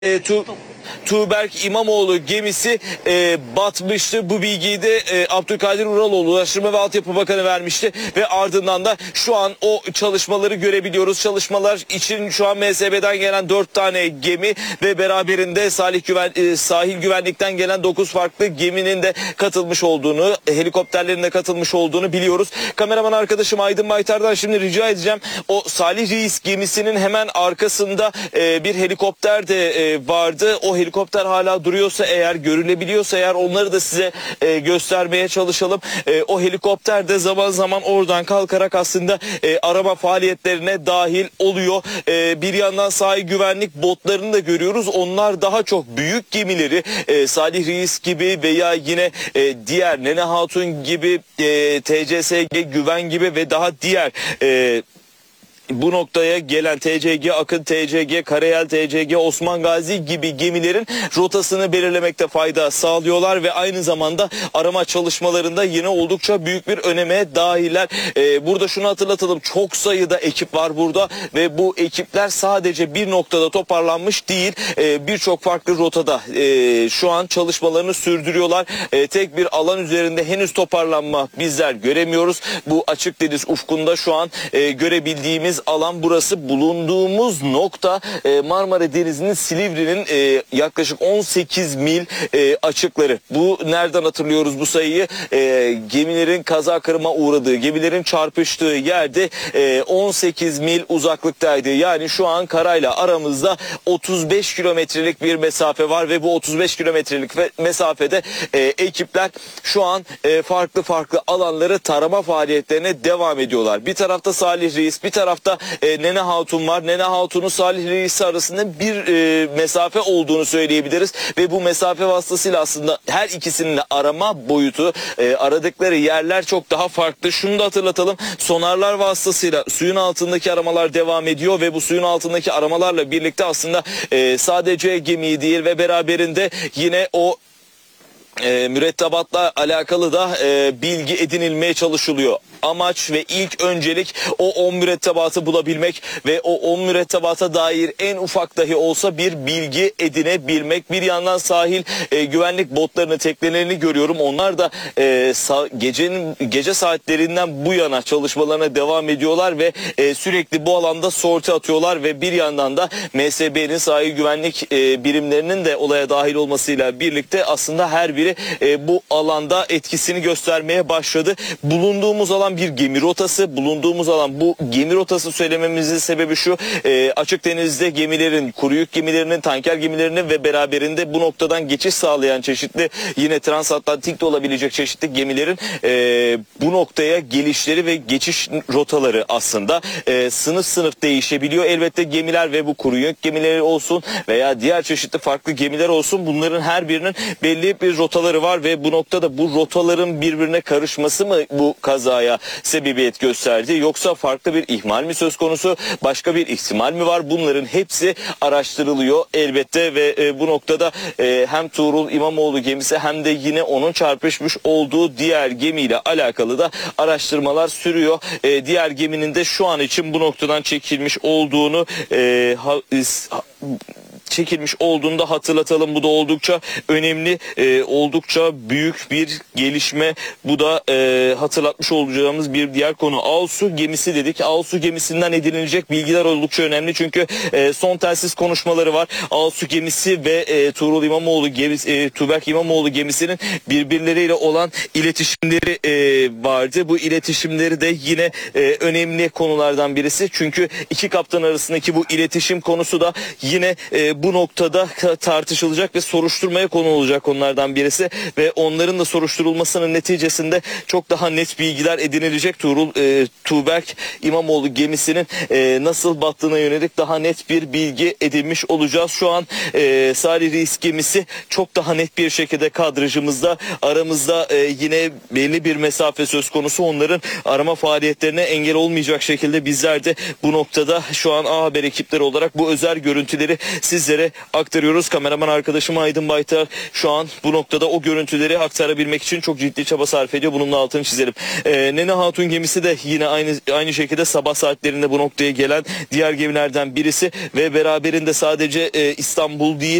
Tuğberk İmamoğlu gemisi batmıştı. Bu bilgiyi de Abdülkadir Uraloğlu Ulaştırma ve Altyapı Bakanı vermişti ve ardından da şu an o çalışmaları görebiliyoruz. Çalışmalar için şu an MSB'den gelen 4 tane gemi ve beraberinde sahil güvenlikten gelen 9 farklı geminin de katılmış olduğunu, helikopterlerin de katılmış olduğunu biliyoruz. Kameraman arkadaşım Aydın Baytar'dan şimdi rica edeceğim. O Salih Reis gemisinin hemen arkasında bir helikopter de vardı. O helikopter hala duruyorsa eğer, görülebiliyorsa eğer onları da size göstermeye çalışalım. O helikopter de zaman zaman oradan kalkarak aslında arama faaliyetlerine dahil oluyor. Bir yandan sahil güvenlik botlarını da görüyoruz. Onlar daha çok büyük gemileri Salih Reis gibi veya yine diğer Nene Hatun gibi, TCSG Güven gibi ve daha diğer bu noktaya gelen TCG Akın, TCG Karayel, TCG Osman Gazi gibi gemilerin rotasını belirlemekte fayda sağlıyorlar ve aynı zamanda arama çalışmalarında yine oldukça büyük bir öneme dahiller. Burada şunu hatırlatalım, çok sayıda ekip var burada ve bu ekipler sadece bir noktada toparlanmış değil, birçok farklı rotada şu an çalışmalarını sürdürüyorlar. Tek bir alan üzerinde henüz toparlanma bizler göremiyoruz. Bu açık deniz ufkunda şu an görebildiğimiz alan burası. Bulunduğumuz nokta Marmara Denizi'nin, Silivri'nin yaklaşık 18 mil açıkları. Bu nereden hatırlıyoruz bu sayıyı? Gemilerin kaza kırıma uğradığı, gemilerin çarpıştığı yerde 18 mil uzaklıktaydı. Yani şu an karayla aramızda 35 kilometrelik bir mesafe var ve bu 35 kilometrelik mesafede ekipler şu an farklı alanları tarama faaliyetlerine devam ediyorlar. Bir tarafta Salih Reis, bir tarafta Nene Hatun var. Nene Hatun'un Salih Reis arasında bir mesafe olduğunu söyleyebiliriz ve bu mesafe vasıtasıyla aslında her ikisinin de arama boyutu, aradıkları yerler çok daha farklı. Şunu da hatırlatalım, sonarlar vasıtasıyla suyun altındaki aramalar devam ediyor ve bu suyun altındaki aramalarla birlikte aslında sadece gemiyi değil ve beraberinde yine o mürettebatla alakalı da bilgi edinilmeye çalışılıyor. Amaç ve ilk öncelik o 10 mürettebatı bulabilmek ve o 10 mürettebata dair en ufak dahi olsa bir bilgi edinebilmek. Bir yandan sahil güvenlik botlarını, teknelerini görüyorum. Onlar da gece saatlerinden bu yana çalışmalarına devam ediyorlar ve sürekli bu alanda sorti atıyorlar ve bir yandan da MSB'nin, sahil güvenlik birimlerinin de olaya dahil olmasıyla birlikte aslında her biri bu alanda etkisini göstermeye başladı. Bulunduğumuz alan bir gemi rotası. Bulunduğumuz alan, bu gemi rotası söylememizin sebebi şu: açık denizde gemilerin, kuru yük gemilerinin, tanker gemilerinin ve beraberinde bu noktadan geçiş sağlayan çeşitli, yine transatlantik de olabilecek çeşitli gemilerin bu noktaya gelişleri ve geçiş rotaları aslında sınıf değişebiliyor. Elbette gemiler ve bu kuru yük gemileri olsun veya diğer çeşitli farklı gemiler olsun, bunların her birinin belli bir rotaları var ve bu noktada bu rotaların birbirine karışması mı bu kazaya sebebiyet gösterdi, yoksa farklı bir ihmal mi söz konusu, başka bir ihtimal mi var? Bunların hepsi araştırılıyor elbette ve bu noktada hem Tuğrul İmamoğlu gemisi hem de yine onun çarpışmış olduğu diğer gemiyle alakalı da araştırmalar sürüyor. Diğer geminin de şu an için bu noktadan çekilmiş olduğunu da hatırlatalım. Bu da oldukça önemli, oldukça büyük bir gelişme. Bu da hatırlatmış olacağımız bir diğer konu. Ağustos gemisi dedik. Ağustos gemisinden edinilecek bilgiler oldukça önemli. Çünkü son telsiz konuşmaları var. Ağustos gemisi ve Tuğrul İmamoğlu gemisi, Tuğberk İmamoğlu gemisinin birbirleriyle olan iletişimleri vardı. Bu iletişimleri de yine önemli konulardan birisi. Çünkü iki kaptan arasındaki bu iletişim konusu da yine bu noktada tartışılacak ve soruşturmaya konu olacak konulardan birisi ve onların da soruşturulmasının neticesinde çok daha net bilgiler edinilecek. Tuğberk İmamoğlu gemisinin nasıl battığına yönelik daha net bir bilgi edinmiş olacağız. Şu an Salih Reis gemisi çok daha net bir şekilde kadrajımızda, aramızda yine belli bir mesafe söz konusu. Onların arama faaliyetlerine engel olmayacak şekilde bizler de bu noktada şu an A Haber ekipleri olarak bu özel görüntüleri sizlere sizlere aktarıyoruz. Kameraman arkadaşım Aydın Baytar şu an bu noktada o görüntüleri aktarabilmek için çok ciddi çaba sarf ediyor. Bunun da altını çizelim. Nene Hatun gemisi de yine aynı şekilde sabah saatlerinde bu noktaya gelen diğer gemilerden birisi ve beraberinde sadece İstanbul değil,